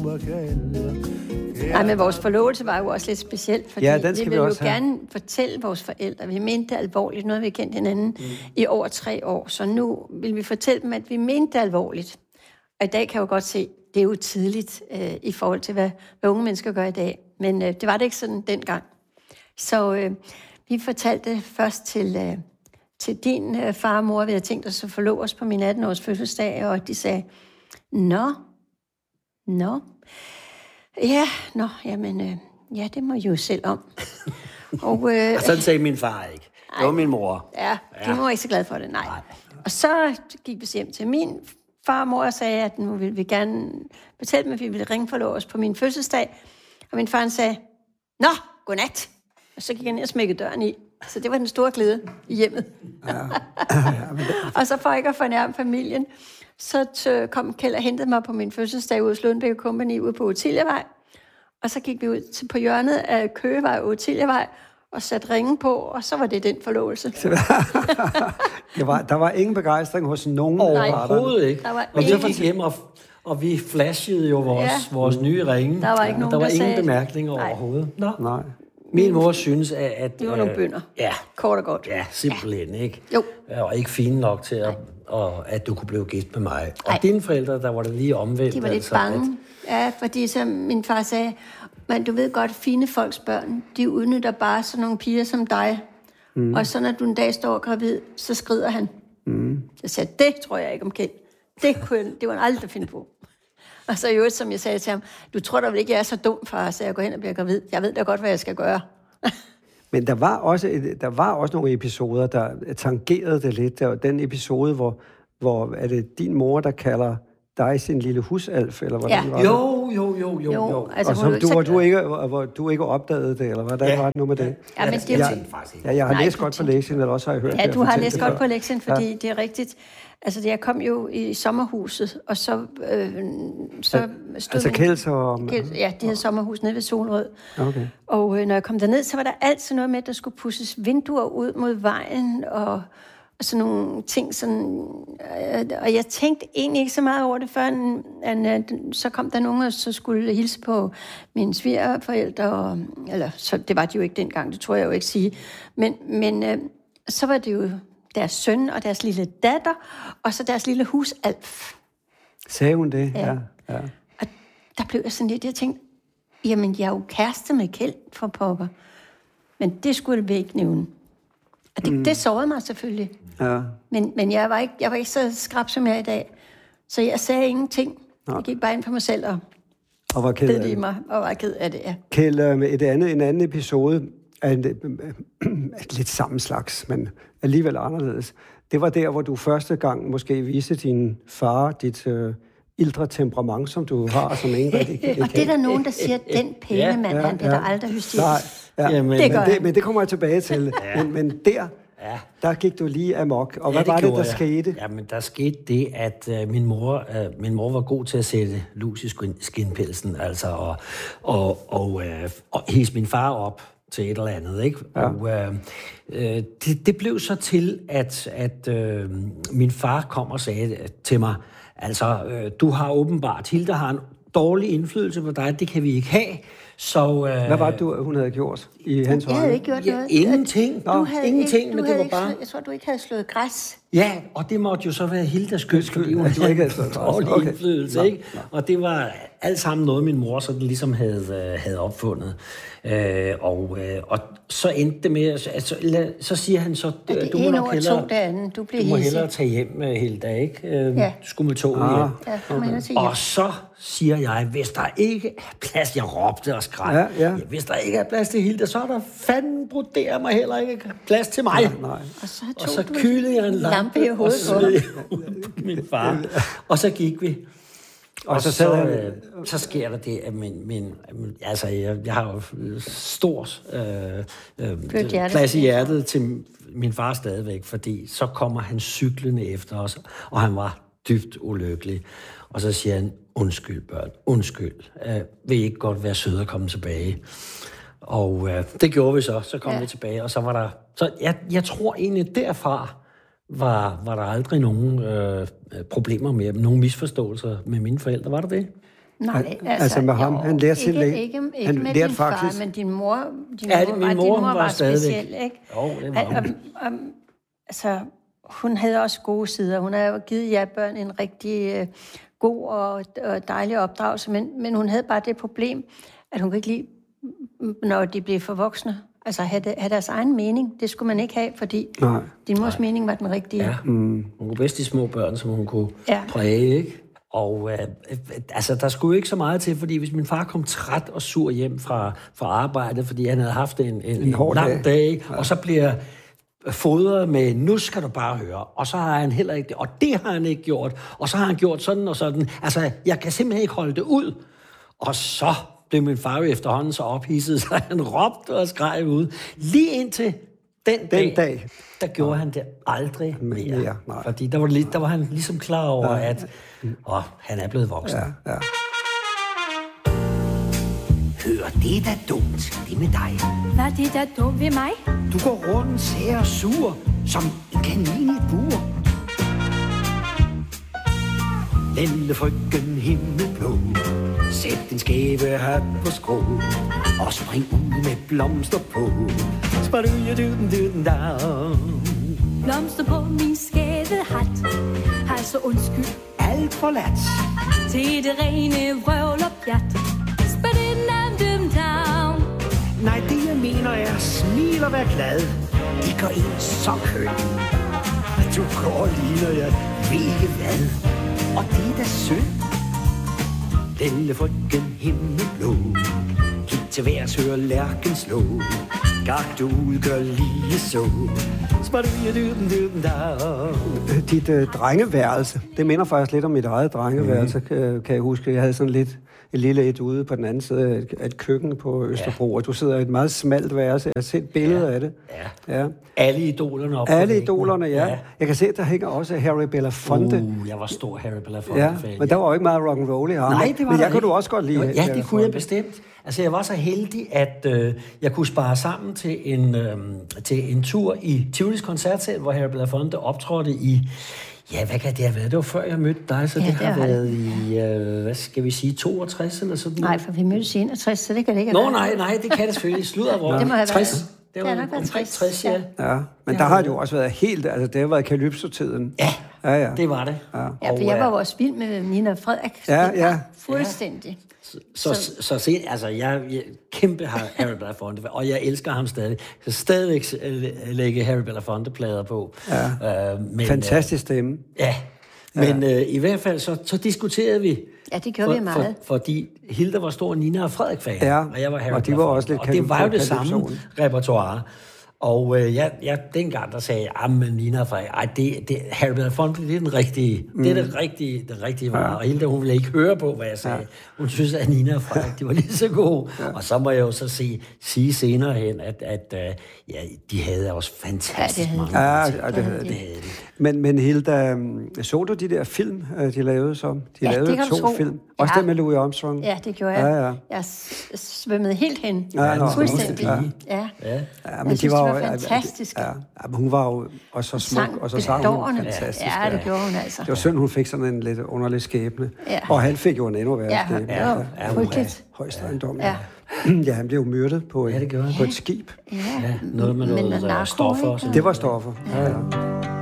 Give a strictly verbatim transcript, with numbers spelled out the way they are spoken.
Nej, men vores forlovelse var jo også lidt specielt, fordi ja, vi ville jo gerne fortælle vores forældre. Vi mente det alvorligt. Nu har vi kendt hinanden mm. i over tre år, så nu vil vi fortælle dem, at vi mente det alvorligt. Og i dag kan jeg jo godt se, det er jo tidligt øh, i forhold til, hvad, hvad unge mennesker gør i dag. Men øh, det var det ikke sådan dengang. Så øh, vi fortalte først til, øh, til din øh, far og mor, vi havde tænkt os at forlove os på min atten-års fødselsdag, og de sagde, nå, nå, ja, nå, jamen, øh, ja, det må I jo selv om. og, øh, og sådan sagde min far ikke. Det var min mor. Ja, de var ikke så glad for det, nej. nej. Og så gik vi hjem til min far og mor og sagde, at nu ville vi gerne betale dem, at vi ville ringe forlove os på min fødselsdag. Og min far sagde, nå, godnat. Og så gik han ned og smækkede døren i. Så det var den store glæde i hjemmet. Ja. Og så for ikke at fornærme familien, så kom Kjeld og hentede mig på min fødselsdag ude hos Lundbæk Company ude på Ottiliavej. Og så gik vi ud til på hjørnet af Køgevej og Ottiliavej og satte ringen på, og så var det den forlovelse. det var, der var ingen begejstring hos nogen. Overhovedet ikke. Der var og vi gik hjem, og, og vi flashede jo vores, ja. vores nye ringe. Der var ikke nogen, der var der ingen sagde... bemærkninger overhovedet. Nå. Nej. Min mor synes, at... at det var nogle bønder. Ja. Kort og godt. Ja, simpelthen, ja. Ikke? Jo. Og ikke fine nok til, at, og, at du kunne blive gift med mig. Og Ej. dine forældre, der var det lige omvendt. De var lidt altså, bange. At... Ja, fordi som min far sagde, men du ved godt, fine folks børn, de udnytter bare sådan nogle piger som dig. Mm. Og så når du en dag står gravid, så skrider han. Mm. Jeg sagde, det tror jeg ikke om Kjeld. Det kunne jeg, det var han aldrig finde på. Og så i øvrigt, som jeg sagde til ham, du tror da vel ikke, jeg er så dum, far, så jeg går hen og bliver gravid. Jeg ved da godt, hvad jeg skal gøre. Men der var også, der var også nogle episoder, der tangerede det lidt. Der var den episode, hvor, hvor er det din mor, der kalder dig sin lille husalf, eller hvordan ja. var det? Jo, jo, jo, jo. jo. Altså, og som du, hvor, du ikke, hvor du ikke opdagede det, eller hvordan ja. var det nu med det? Ja, men det jeg, jeg, ja, jeg har Nej, læst godt på lektien, eller også har jeg hørt Ja, det, du har læst godt før. på lektien, fordi ja. det er rigtigt. Altså, jeg kom jo i sommerhuset, og så, øh, så stod... Altså Kjelds og... Kjelds, ja, de havde sommerhus nede ved Solrød. Okay. Og øh, når jeg kom derned, så var der altid noget med, at der skulle pusses vinduer ud mod vejen, og, og sådan nogle ting. Sådan, øh, og jeg tænkte egentlig ikke så meget over det, før en, en, en, så kom der nogen, og så skulle hilse på mine svigerforældre. Og, eller, så, det var de jo ikke dengang, det tror jeg jo ikke sige. Men, men øh, så var det jo... deres søn og deres lille datter, og så deres lille husalf. Sagde hun det? Ja. ja, ja. Og der blev jeg sådan lidt, jeg tænkte, jamen, jeg er jo kæreste med Kjeld for pokker. Men det skulle vi ikke nævne. Og det, mm. det sårede mig selvfølgelig. Ja. Men, men jeg, var ikke, jeg var ikke så skrab som jeg er i dag. Så jeg sagde ingenting. Nå. Jeg gik bare ind for mig selv og, og var ked af det. Mig, og var ked af det, ja. Kjeld, et andet, en anden episode af en, lidt samme slags, men alligevel anderledes. Det var der, hvor du første gang måske viste din far dit øh, ildre temperament, som du har, som ingen rigtig kan. Og det er der nogen, der siger, at den pæne ja, mand, ja, han bliver ja. der aldrig hysterisk. Nej, ja. Jamen, det men, det, men det kommer jeg tilbage til. ja. men, men der, ja. der gik du lige amok. Og ja, hvad det var det, der jeg. skete? Jamen, der skete det, at øh, min, mor, øh, min mor var god til at sætte lus i skinpelsen, altså, og, og, og, øh, og hisse min far op til et eller andet, ikke? Ja. Og øh, øh, det, det blev så til, at, at øh, min far kom og sagde til mig, altså, øh, du har åbenbart, Hilda har en dårlig indflydelse på dig, det kan vi ikke have, så... Øh, Hvad var det, du, hun havde gjort i hans øjne? Jeg havde ikke gjort noget. Ja, ingenting. Du havde ingenting, ikke, du men havde det var bare... Slået, jeg tror, du ikke havde slået græs. Ja, og det måtte jo så være Hildas skyld, fordi hun du ikke havde slået græs. dårlig okay. indflydelse, Nå, ikke? nå. Og det var alt sammen noget, min mor så ligesom havde, øh, havde opfundet. Øh, og, øh, og så endte det med, altså, lad, så siger han så, ja, det du må nok hellere, det andet. Du, du må hellere tage hjem med Hilda, ikke? Øh, ja. Du skulle med toget ah, hjem. Ja, okay. Og så siger jeg, hvis der ikke er plads, jeg råbte og skreg, ja, ja. Ja, hvis der ikke er plads til Hilda, så er der fanden bruderer mig heller ikke plads til mig. Nej, nej. Og så, og så kylede jeg en lampe, lampe i hovedet og smed på min far. Og så gik vi. Og, og så, så, øh, så sker der det, at min, min altså, jeg, jeg har jo stor øh, øh, plads i hjertet til min far stadigvæk, fordi så kommer han cyklende efter os, og han var dybt ulykkelig. Og så siger han, undskyld børn, undskyld, øh, vil I ikke godt være søde at komme tilbage? Og øh, det gjorde vi så, så kom ja. vi tilbage, og så var der, så jeg, jeg tror egentlig derfra, Var, var der aldrig nogen øh, problemer med nogen misforståelser med mine forældre? Var der det? Nej, altså, altså med ham, jo, han lærte sin ikke, læge. ikke, ikke han med lærte din faktisk. far, men din mor, din Ja, mor, min var, mor, din mor var, var stadigvæk. speciel, ikke? Jo, det var han. Og, og, altså, hun havde også gode sider. Hun havde givet jer børn en rigtig øh, god og, og dejlig opdragelse, men, men hun havde bare det problem, at hun kunne ikke lide, når de blev for voksne, altså have, det, have deres egen mening. Det skulle man ikke have, fordi Nej. din mors Nej. mening var den rigtige. Ja, mm. hun kunne bedst de små børn, som hun kunne ja. præge, ikke? Og øh, altså, der skulle jo ikke så meget til, fordi hvis min far kom træt og sur hjem fra, fra arbejde, fordi han havde haft en, en, en, en lang dag, dag ja. og så bliver fodret med, nu skal du bare høre, og så har han heller ikke det, og det har han ikke gjort, og så har han gjort sådan og sådan. Altså, jeg kan simpelthen ikke holde det ud. Og så blev min far jo efterhånden så ophidset, så han råbte og skreg ud. Lige indtil den, den dag, dag, der gjorde ja. han det aldrig mere. mere fordi der var, lidt, der var han ligesom klar over, ja. at åh, han er blevet voksen. Ja, ja. Hør, det er da dumt, det med dig. Hvad er det da dumt ved mig? Du går rundt sær og sur, som en kanin i et bur. Lille frøken himmelblå, sæt din skæve hat på skrå, og spring ud med blomster på. Blomster på min skæve hat, altså undskyld. Alt for lat. Til det rene vrøvl og pjat. Nej, det jeg mener er, smil og vær glad. Det gør en så køn. Du går ligner jeg ved ikke hvad. Og det er da synd. Lille frøken himmelblå, kig til værs, hør lærken slå. Gak du ud, gør lige så. Dit øh, drengeværelse, det minder faktisk lidt om mit eget drengeværelse, mm. kan, kan jeg huske. Jeg havde sådan lidt et lille et ude på den anden side af et, et køkken på Østerbro, ja. og du sidder i et meget smalt værelse. Jeg har set billeder ja. af det. Ja. Ja. Alle idolerne op. Alle idolerne, ja. ja. Jeg kan se, at der hænger også Harry Belafonte. Uh, jeg var stor Harry Belafonte-fan. Ja, men der var jo ikke meget rock'n'roll i ham. Nej, det var men jeg kunne ikke. du også godt lide. Ja, det kunne jeg bestemt. Altså, jeg var så heldig, at øh, jeg kunne spare sammen til en, øh, til en tur i Tivolis Koncertsal, hvor Harry Belafonte optrådte i... Ja, hvad kan det have været? Det var før jeg mødte dig, så ja, det har det været det. i, øh, hvad skal vi sige, toogtres eller sådan noget? Nej, for vi mødtes i enogtres, så det kan det ikke Nå, have nej, nej, det kan det selvfølgelig. Sludder hvor. Det må have tres. Det var nok været tres. tres, ja. Ja, men der har det jo også været helt... Altså, det har været Calypso-tiden. Ja, ja, ja, det var det. Ja, ja for jeg var også vild med Nina og Frederik. Ja, ja. Fuldstændig. Så, så, så, så se, altså, jeg, jeg kæmpe har Harry Belafonte, og jeg elsker ham stadig. Så stadigvæk lægge Harry Belafonte-plader på. Ja. Øh, men, fantastisk stemme. Øh, ja, men øh, i hvert fald, så, så diskuterede vi. Ja, det gjorde for, vi meget. For, fordi Hilda var stor Nina og Frederik-fan, ja, og jeg var Harry og de var også lidt og det var jo det samme repertoire. Og øh, jeg, jeg, dengang, der sagde jeg, men Nina og Frederik, ej, det, det, Harry Belafonte, det er den rigtige, mm. det er det rigtige, det rigtige var. Ja. Og Hilda, hun ville ikke høre på, hvad jeg sagde. Ja. Hun synes, at Nina og Frederik, de var lige så gode. Ja. Og så må jeg jo så se, sige senere hen, at, at uh, ja, de havde også fantastisk ja, mange. Ja, ja, det havde de. Men, men Hilda, så du de der film, de lavede så? De ja, lavede to tro. film. Også ja. den med Louis Armstrong. Ja, det gjorde jeg. Ja, ja. Jeg svømmede helt hen. Ja, ja, fuldstændig. Ja. Ja. Ja. Ja, men jeg synes, de var, det var fantastisk. Ja, ja, men hun var jo også så smuk, og så sang hun fantastisk. Ja, det gjorde hun altså. Det var synd, hun fik sådan en lidt underlig skæbne. Ja. Og han fik jo en endnu værre ja, skæbne. Ja, ja, ja, frygteligt. Højst ejendom. Ja. Ja, han blev myrdet på, ja, det på et skib. Ja, ja noget med noget stoffer. Det var stoffer, ja. ja.